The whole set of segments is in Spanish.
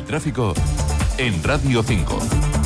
tráfico en Radio 5.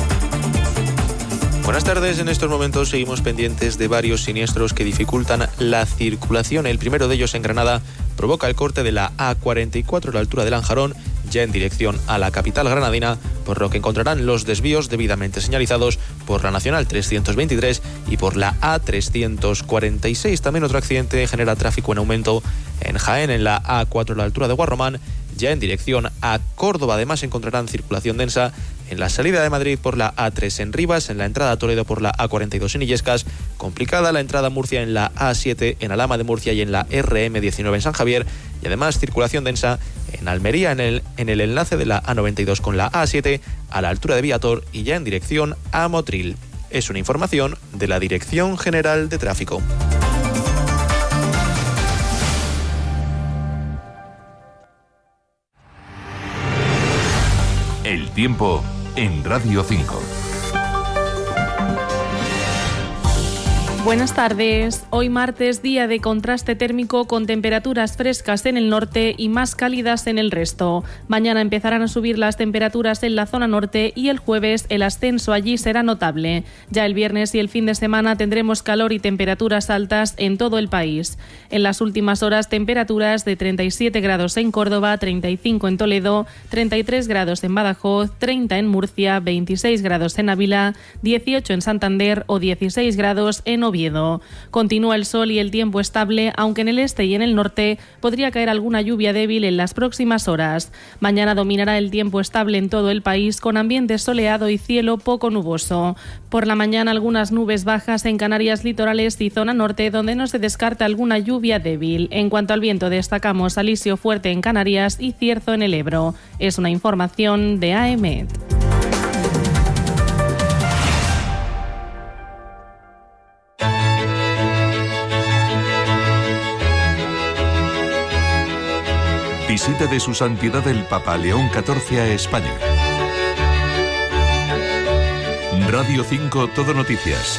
Buenas tardes. En estos momentos seguimos pendientes de varios siniestros que dificultan la circulación. El primero de ellos en Granada provoca el corte de la A44 a la altura de Lanjarón, ya en dirección a la capital granadina, por lo que encontrarán los desvíos debidamente señalizados por la Nacional 323 y por la A346. También otro accidente genera tráfico en aumento en Jaén, en la A4 a la altura de Guarromán, ya en dirección a Córdoba. Además encontrarán circulación densa en la salida de Madrid por la A3 en Rivas, en la entrada a Toledo por la A42 en Illescas, complicada la entrada a Murcia en la A7, en Alhama de Murcia y en la RM19 en San Javier, y además circulación densa en Almería en el enlace de la A92 con la A7 a la altura de Viator y ya en dirección a Motril. Es una información de la Dirección General de Tráfico. El tiempo en Radio 5. Buenas tardes. Hoy martes, día de contraste térmico con temperaturas frescas en el norte y más cálidas en el resto. Mañana empezarán a subir las temperaturas en la zona norte y el jueves el ascenso allí será notable. Ya el viernes y el fin de semana tendremos calor y temperaturas altas en todo el país. En las últimas horas, temperaturas de 37 grados en Córdoba, 35 en Toledo, 33 grados en Badajoz, 30 en Murcia, 26 grados en Ávila, 18 en Santander o 16 grados en Oviedo. Continúa el sol y el tiempo estable, aunque en el este y en el norte podría caer alguna lluvia débil en las próximas horas. Mañana dominará el tiempo estable en todo el país, con ambiente soleado y cielo poco nuboso. Por la mañana algunas nubes bajas en Canarias litorales y zona norte, donde no se descarta alguna lluvia débil. En cuanto al viento, destacamos alisio fuerte en Canarias y cierzo en el Ebro. Es una información de AEMET. Visita de su santidad el Papa León XIV a España. Radio 5 Todo Noticias.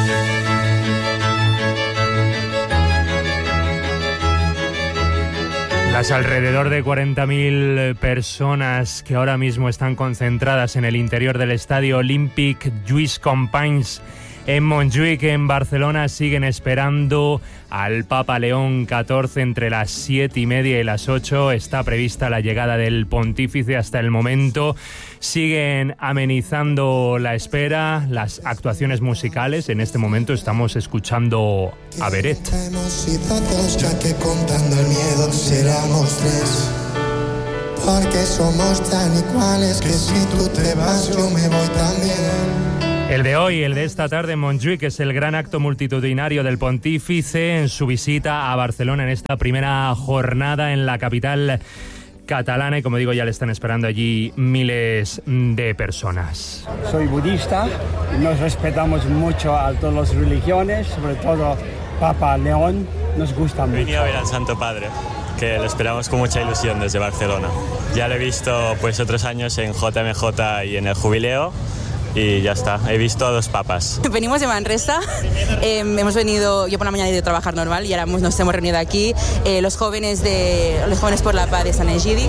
Las alrededor de 40.000 personas que ahora mismo están concentradas en el interior del estadio Olympique Lluís Companys en Montjuïc, en Barcelona, siguen esperando al Papa León XIV entre las 7:30 y las 8. Está prevista la llegada del pontífice. Hasta el momento siguen amenizando la espera, las actuaciones musicales. En este momento estamos escuchando a Beret. Ya que contando el miedo seramos tres, porque somos tan iguales que si tú te vas yo me voy también. El de hoy, el de esta tarde en Montjuïc, es el gran acto multitudinario del pontífice en su visita a Barcelona en esta primera jornada en la capital catalana, y como digo, ya le están esperando allí miles de personas. Soy budista, nos respetamos mucho a todas las religiones, sobre todo Papa León, nos gusta mucho. Venía a ver al Santo Padre, que lo esperamos con mucha ilusión desde Barcelona. Ya lo he visto pues otros años en JMJ y en el Jubileo, y ya está, he visto a dos papas. Venimos de Manresa, hemos venido, yo por la mañana he ido a trabajar normal y ahora nos hemos reunido aquí, los jóvenes por la paz de San Egidi,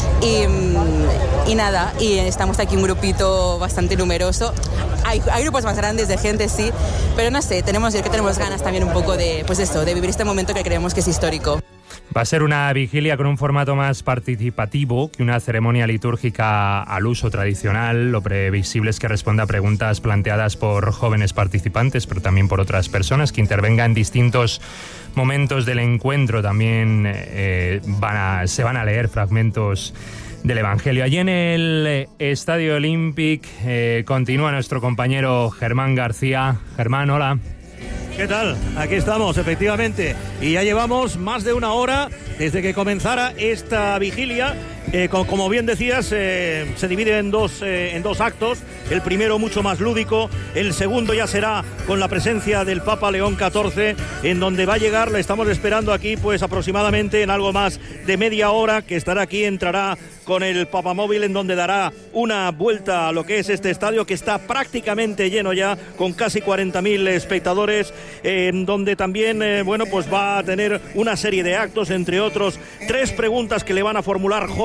y nada, y estamos aquí un grupito bastante numeroso. Hay grupos más grandes de gente, sí, pero no sé, tenemos ganas también un poco de, pues esto, de vivir este momento que creemos que es histórico. Va a ser una vigilia con un formato más participativo que una ceremonia litúrgica al uso tradicional. Lo previsible es que responda a preguntas planteadas por jóvenes participantes, pero también por otras personas que intervengan en distintos momentos del encuentro. También se van a leer fragmentos del Evangelio. Allí en el Estadio Olympique continúa nuestro compañero Germán García. Germán, hola. ¿Qué tal? Aquí estamos, efectivamente, y ya llevamos más de una hora desde que comenzara esta vigilia. Como bien decías, se divide en dos actos. El primero mucho más lúdico, el segundo ya será con la presencia del Papa León XIV, en donde va a llegar, le estamos esperando aquí pues aproximadamente en algo más de media hora, que estará aquí, entrará con el papamóvil, en donde dará una vuelta a lo que es este estadio, que está prácticamente lleno ya, con casi 40.000 espectadores, en donde también pues va a tener una serie de actos, entre otros 3 preguntas que le van a formular jóvenes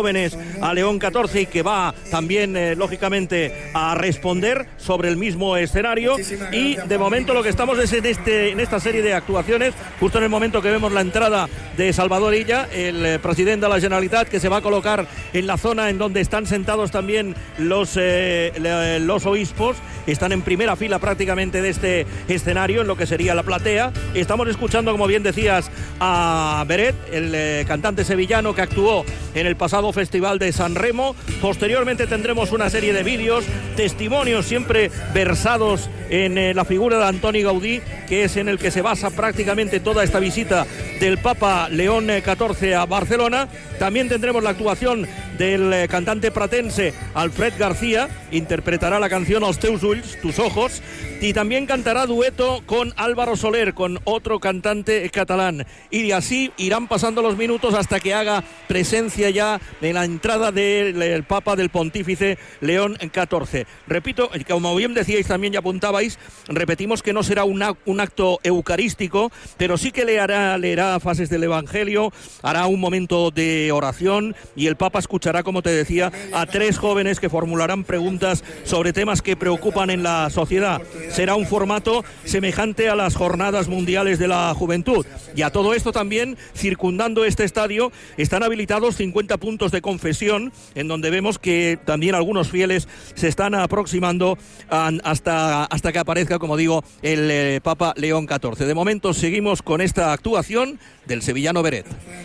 jóvenes a León 14 y que va también, lógicamente, a responder sobre el mismo escenario. Y de momento lo que estamos es en esta serie de actuaciones, justo en el momento que vemos la entrada de Salvador Illa, el presidente de la Generalitat, que se va a colocar en la zona en donde están sentados también los obispos. Están en primera fila prácticamente de este escenario, en lo que sería la platea. Estamos escuchando, como bien decías, a Beret, el cantante sevillano que actuó en el pasado Festival de San Remo. Posteriormente tendremos una serie de vídeos, testimonios siempre versados en la figura de Antoni Gaudí, que es en el que se basa prácticamente toda esta visita del Papa León XIV a Barcelona. También tendremos la actuación del cantante pratense Alfred García, interpretará la canción Els teus ulls, tus ojos, y también cantará dueto con Álvaro Soler, con otro cantante catalán. Y así irán pasando los minutos hasta que haga presencia ya en la entrada del Papa, del Pontífice León XIV. Repito, como bien decíais también y apuntabais, repetimos que no será un acto eucarístico, pero sí que leerá fases del Evangelio, hará un momento de oración y el Papa escuchará, como te decía, a 3 jóvenes que formularán preguntas sobre temas que preocupan en la sociedad. Será un formato semejante a las Jornadas Mundiales de la Juventud. Y a todo esto también, circundando este estadio, están habilitados 50 puntos de confesión, en donde vemos que también algunos fieles se están aproximando hasta que aparezca, como digo, el Papa León XIV. De momento seguimos con esta actuación del sevillano Beret.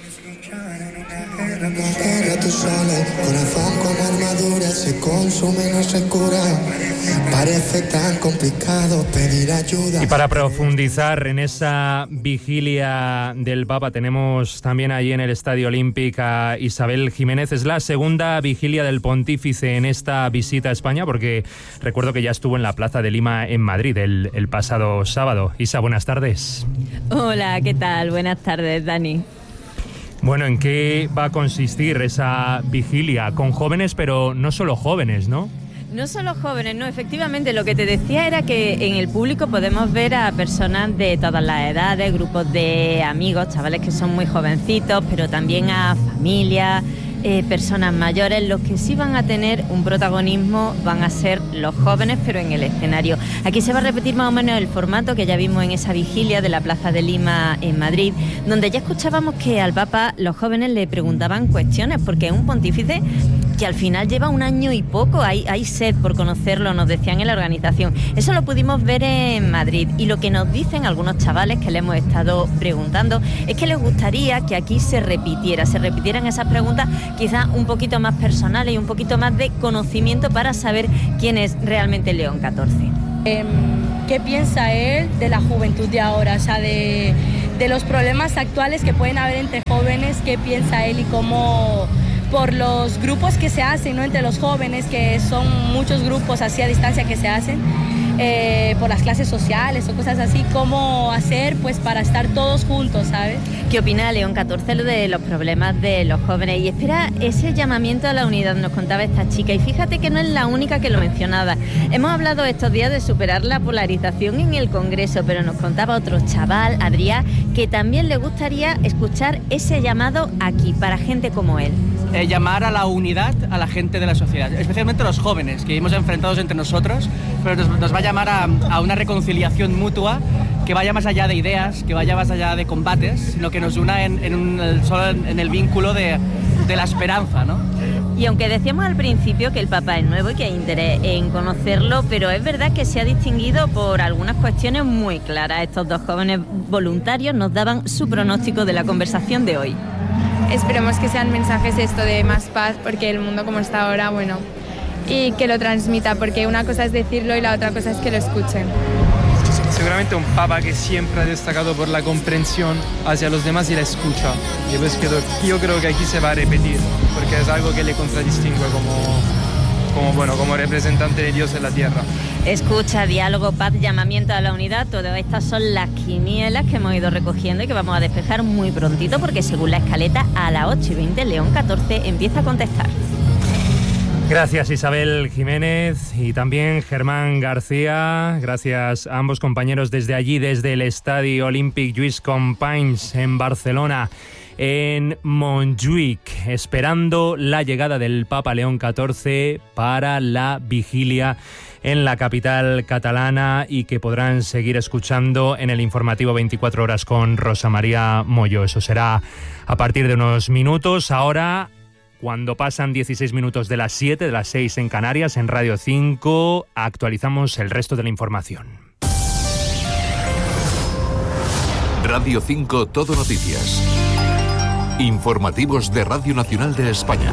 Tú sola, el corazón con armadura se consume, no se cura. Parece tan complicado pedir ayuda. Y para profundizar en esa vigilia del Papa, tenemos también allí en el Estadio Olímpic a Isabel Jiménez. Es la segunda vigilia del Pontífice en esta visita a España, porque recuerdo que ya estuvo en la Plaza de Lima en Madrid el pasado sábado. Isa, buenas tardes. Hola, ¿qué tal? Buenas tardes, Dani. Bueno, ¿en qué va a consistir esa vigilia? Con jóvenes, pero no solo jóvenes, ¿no? No solo jóvenes, no, efectivamente, lo que te decía era que en el público podemos ver a personas de todas las edades, grupos de amigos, chavales que son muy jovencitos, pero también a familias, personas mayores. Los que sí van a tener un protagonismo van a ser los jóvenes, pero en el escenario. Aquí se va a repetir más o menos el formato que ya vimos en esa vigilia de la Plaza de Lima en Madrid, donde ya escuchábamos que al Papa los jóvenes le preguntaban cuestiones, porque es un pontífice que al final lleva un año y poco, hay sed por conocerlo, nos decían en la organización. Eso lo pudimos ver en Madrid, y lo que nos dicen algunos chavales que le hemos estado preguntando es que les gustaría que aquí se repitieran esas preguntas, quizás un poquito más personales y un poquito más de conocimiento para saber quién es realmente León XIV. ¿Qué piensa él de la juventud de ahora? O sea, de los problemas actuales que pueden haber entre jóvenes, ¿qué piensa él y cómo, por los grupos que se hacen, ¿no?, entre los jóvenes, que son muchos grupos así a distancia que se hacen, por las clases sociales o cosas así, cómo hacer pues para estar todos juntos, ¿sabes? ¿Qué opina León XIV de los problemas de los jóvenes? Y espera ese llamamiento a la unidad, nos contaba esta chica, y fíjate que no es la única que lo mencionaba. Hemos hablado estos días de superar la polarización en el Congreso, pero nos contaba otro chaval, Adrián, que también le gustaría escuchar ese llamado aquí, para gente como él. Llamar a la unidad a la gente de la sociedad, especialmente los jóvenes, que vivimos enfrentados entre nosotros, pero nos va a llamar a una reconciliación mutua que vaya más allá de ideas, que vaya más allá de combates, sino que nos una solo en el vínculo de la esperanza, ¿no? Y aunque decíamos al principio que el Papa es nuevo y que hay interés en conocerlo, pero es verdad que se ha distinguido por algunas cuestiones muy claras. Estos dos jóvenes voluntarios nos daban su pronóstico de la conversación de hoy. Esperemos que sean mensajes de más paz, porque el mundo como está ahora, bueno, y que lo transmita, porque una cosa es decirlo y la otra cosa es que lo escuchen. Seguramente un papa que siempre ha destacado por la comprensión hacia los demás y la escucha. Y pues yo creo que aquí se va a repetir, porque es algo que le contradistingue como representante de Dios en la tierra. Escucha, diálogo, paz, llamamiento a la unidad, todas estas son las quinielas que hemos ido recogiendo y que vamos a despejar muy prontito, porque según la escaleta a las 8:20 León XIV empieza a contestar. Gracias Isabel Jiménez y también Germán García. Gracias a ambos compañeros desde allí, desde el Estadio Olímpic Lluís Companys en Barcelona. en Montjuic, esperando la llegada del Papa León XIV para la vigilia en la capital catalana y que podrán seguir escuchando en el informativo 24 horas con Rosa María Moyo. Eso será a partir de unos minutos. Ahora, cuando pasan 16 minutos de las 7, de las 6 en Canarias, en Radio 5, actualizamos el resto de la información. Radio 5 Todo Noticias. Informativos de Radio Nacional de España.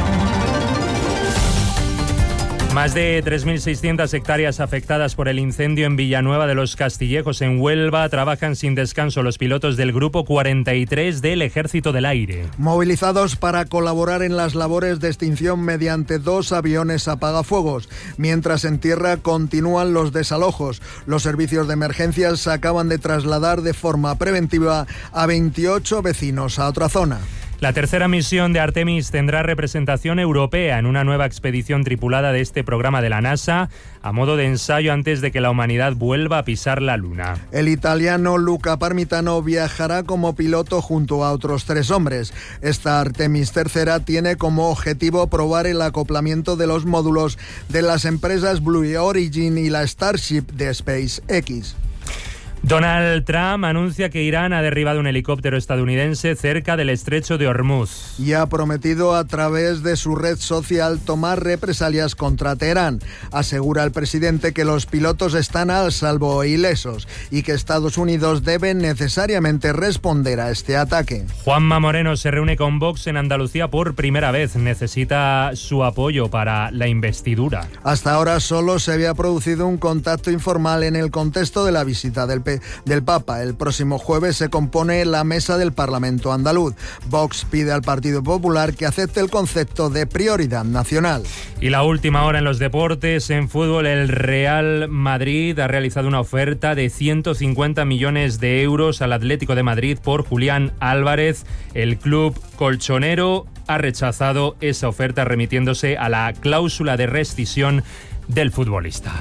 Más de 3.600 hectáreas afectadas por el incendio en Villanueva de los Castillejos, en Huelva. Trabajan sin descanso los pilotos del Grupo 43 del Ejército del Aire. Movilizados para colaborar en las labores de extinción mediante 2 aviones apagafuegos. Mientras en tierra continúan los desalojos. Los servicios de emergencias acaban de trasladar de forma preventiva a 28 vecinos a otra zona. La tercera misión de Artemis tendrá representación europea en una nueva expedición tripulada de este programa de la NASA, a modo de ensayo antes de que la humanidad vuelva a pisar la Luna. El italiano Luca Parmitano viajará como piloto junto a otros 3 hombres. Esta Artemis III tiene como objetivo probar el acoplamiento de los módulos de las empresas Blue Origin y la Starship de SpaceX. Donald Trump anuncia que Irán ha derribado un helicóptero estadounidense cerca del estrecho de Hormuz. Y ha prometido a través de su red social tomar represalias contra Teherán. Asegura el presidente que los pilotos están a salvo e ilesos y que Estados Unidos debe necesariamente responder a este ataque. Juanma Moreno se reúne con Vox en Andalucía por primera vez. Necesita su apoyo para la investidura. Hasta ahora solo se había producido un contacto informal en el contexto de la visita del Papa. El próximo jueves se compone la mesa del Parlamento andaluz. Vox pide al Partido Popular que acepte el concepto de prioridad nacional. Y la última hora en los deportes. En fútbol, el Real Madrid ha realizado una oferta de 150 millones de euros al Atlético de Madrid por Julián Álvarez. El club colchonero ha rechazado esa oferta, remitiéndose a la cláusula de rescisión del futbolista.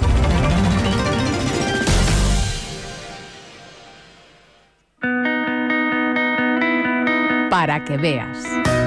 Para que veas.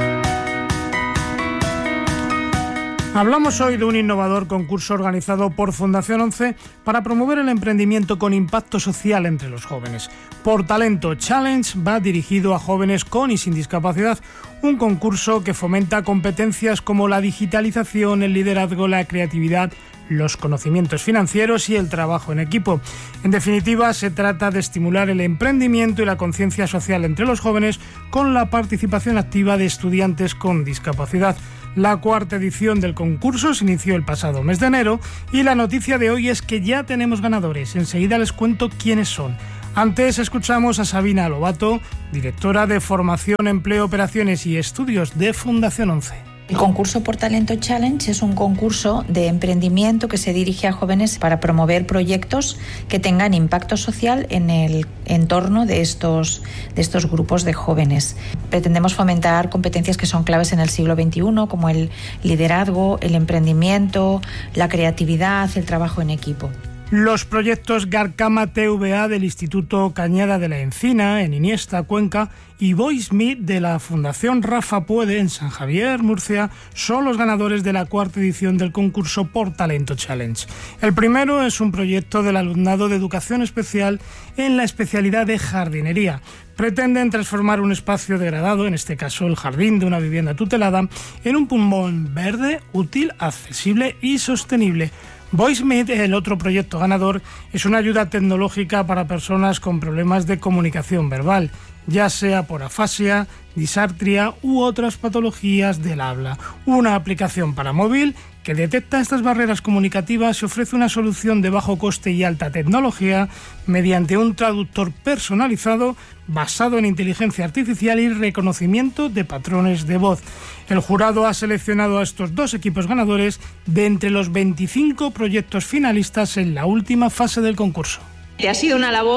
Hablamos hoy de un innovador concurso organizado por Fundación 11 para promover el emprendimiento con impacto social entre los jóvenes. Por Talento Challenge va dirigido a jóvenes con y sin discapacidad, un concurso que fomenta competencias como la digitalización, el liderazgo, la creatividad, los conocimientos financieros y el trabajo en equipo. En definitiva, se trata de estimular el emprendimiento y la conciencia social entre los jóvenes con la participación activa de estudiantes con discapacidad. La 4ª edición del concurso se inició el pasado mes de enero y la noticia de hoy es que ya tenemos ganadores. Enseguida les cuento quiénes son. Antes escuchamos a Sabina Lobato, directora de Formación, Empleo, Operaciones y Estudios de Fundación 11. El concurso Por Talento Challenge es un concurso de emprendimiento que se dirige a jóvenes para promover proyectos que tengan impacto social en el entorno de estos grupos de jóvenes. Pretendemos fomentar competencias que son claves en el siglo XXI, como el liderazgo, el emprendimiento, la creatividad, el trabajo en equipo. Los proyectos Garcama TVA del Instituto Cañada de la Encina, en Iniesta, Cuenca, y Voice Meet de la Fundación Rafa Puede, en San Javier, Murcia, son los ganadores de la 4ª edición del concurso Por Talento Challenge. El primero es un proyecto del alumnado de Educación Especial en la especialidad de jardinería. Pretenden transformar un espacio degradado, en este caso el jardín de una vivienda tutelada, en un pulmón verde, útil, accesible y sostenible. VoiceMeet, el otro proyecto ganador, es una ayuda tecnológica para personas con problemas de comunicación verbal, ya sea por afasia, disartria u otras patologías del habla. Una aplicación para móvil que detecta estas barreras comunicativas y ofrece una solución de bajo coste y alta tecnología mediante un traductor personalizado basado en inteligencia artificial y reconocimiento de patrones de voz. El jurado ha seleccionado a estos 2 equipos ganadores de entre los 25 proyectos finalistas en la última fase del concurso. Ha sido una labor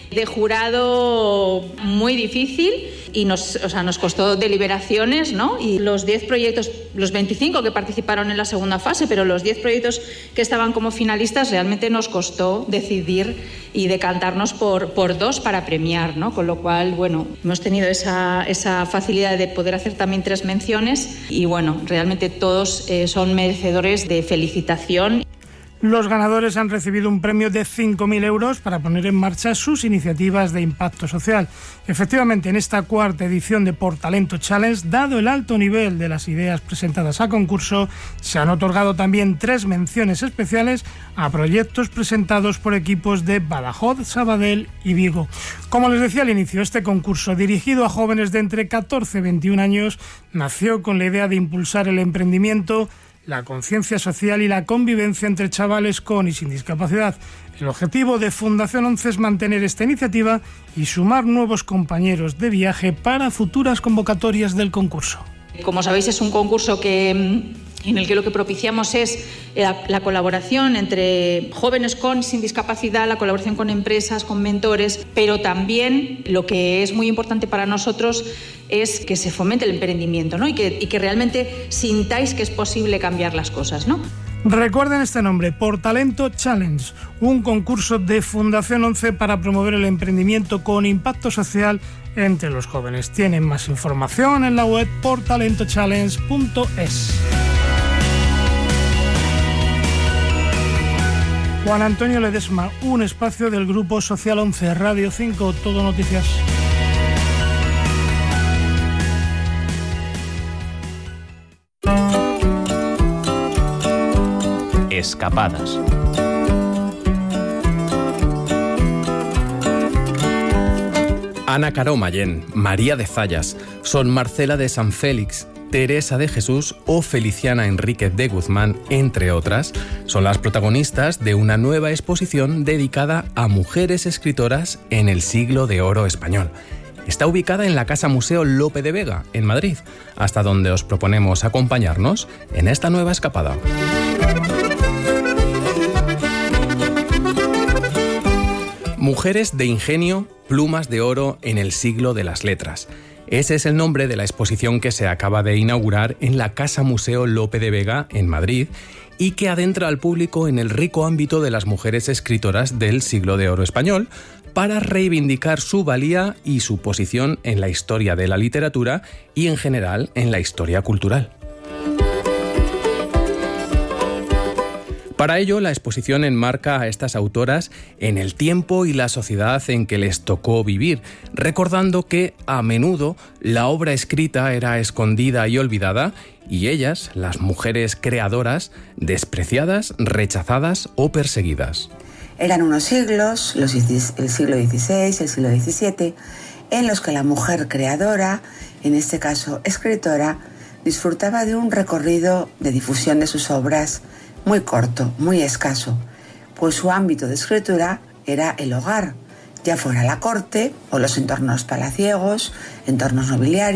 de jurado muy difícil y nos costó deliberaciones, ¿no? Y los 10 proyectos, los 25 que participaron en la segunda fase, pero los 10 proyectos que estaban como finalistas, realmente nos costó decidir y decantarnos por 2 para premiar, ¿no? Con lo cual, bueno, hemos tenido esa facilidad de poder hacer también 3 menciones y, bueno, realmente todos son merecedores de felicitación. Los ganadores han recibido un premio de 5.000 euros para poner en marcha sus iniciativas de impacto social. Efectivamente, en esta cuarta edición de Por Talento Challenge, dado el alto nivel de las ideas presentadas a concurso, se han otorgado también 3 menciones especiales a proyectos presentados por equipos de Badajoz, Sabadell y Vigo. Como les decía al inicio, este concurso, dirigido a jóvenes de entre 14 y 21 años, nació con la idea de impulsar el emprendimiento, la conciencia social y la convivencia entre chavales con y sin discapacidad. El objetivo de Fundación 11 es mantener esta iniciativa y sumar nuevos compañeros de viaje para futuras convocatorias del concurso. Como sabéis, es un concurso en el que lo que propiciamos es la colaboración entre jóvenes con y sin discapacidad, la colaboración con empresas, con mentores, pero también lo que es muy importante para nosotros es que se fomente el emprendimiento, ¿no? y que realmente sintáis que es posible cambiar las cosas, ¿no? Recuerden este nombre, Por Talento Challenge, un concurso de Fundación 11 para promover el emprendimiento con impacto social entre los jóvenes. Tienen más información en la web portalentochallenge.es. Juan Antonio Ledesma, un espacio del Grupo Social 11, Radio 5, Todo Noticias. Escapadas. Ana Caro Mayén, María de Zayas, Son Marcela de San Félix, Teresa de Jesús o Feliciana Enríquez de Guzmán, entre otras, son las protagonistas de una nueva exposición dedicada a mujeres escritoras en el siglo de oro español. Está ubicada en la Casa Museo Lope de Vega, en Madrid, hasta donde os proponemos acompañarnos en esta nueva escapada. Mujeres de ingenio, plumas de oro en el siglo de las letras. Ese es el nombre de la exposición que se acaba de inaugurar en la Casa Museo Lope de Vega, en Madrid, y que adentra al público en el rico ámbito de las mujeres escritoras del siglo de oro español, para reivindicar su valía y su posición en la historia de la literatura y en general en la historia cultural. Para ello, la exposición enmarca a estas autoras en el tiempo y la sociedad en que les tocó vivir, recordando que, a menudo, la obra escrita era escondida y olvidada, y ellas, las mujeres creadoras, despreciadas, rechazadas o perseguidas. Eran unos siglos, el siglo XVI, el siglo XVII, en los que la mujer creadora, en este caso escritora, disfrutaba de un recorrido de difusión de sus obras muy corto, muy escaso, pues su ámbito de escritura era el hogar, ya fuera la corte o los entornos palaciegos, entornos nobiliarios.